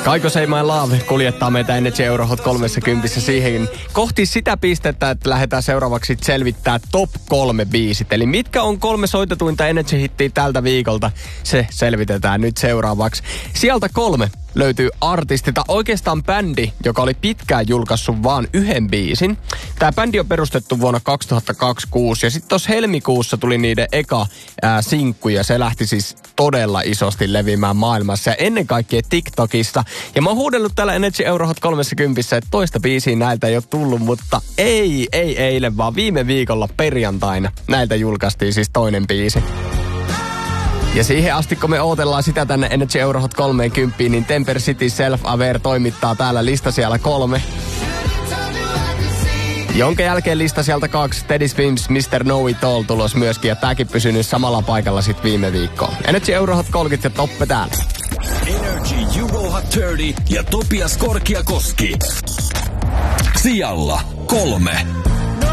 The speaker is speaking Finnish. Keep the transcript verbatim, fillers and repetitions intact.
Kaiko Say My Love kuljettaa meitä Energy Eurohot kolmekymmentä siihen kohti sitä pistettä, että lähdetään seuraavaksi selvittää top kolme biisit. Eli mitkä on kolme soitetuinta Energy-hittiä tältä viikolta, se selvitetään nyt seuraavaksi. Sieltä kolme löytyy artistilta, oikeastaan bändi, joka oli pitkään julkaissut vaan yhden biisin. Tämä bändi on perustettu vuonna kaksituhattakaksikymmentäkuusi ja sitten tuossa helmikuussa tuli niiden eka ää, sinkku ja se lähti siis todella isosti levimään maailmassa ja ennen kaikkea TikTokista. Ja mä oon huudellut täällä Energy Eurohot kolmekymmentä, että toista biisiä näiltä ei ole tullut, mutta ei, ei eilen, vaan viime viikolla perjantaina näiltä julkaistiin siis toinen biisi. Ja siihen asti, kun me ootellaan sitä tänne Energy Eurohot kolmekymmentä, niin Temper City Self Aware toimittaa täällä lista siellä kolme. Jonka jälkeen lista sieltä kaksi, Teddy Swims, mister Know It All tulos myöskin, ja tääkin pysynyt samalla paikalla sit viime viikkoon. Energy Eurohot kolmekymmentä ja Toppe täällä. Energy Juho Hot kolmekymmentä ja Topias Korkiakoski. Sijalla kolme.